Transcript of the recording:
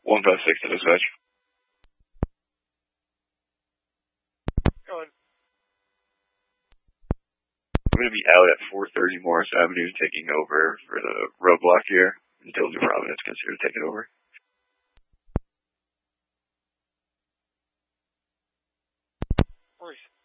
156 to dispatch. Go on. I'm going to be out at 430 Morris Avenue taking over for the roadblock here until New Providence considers taking over. Maurice.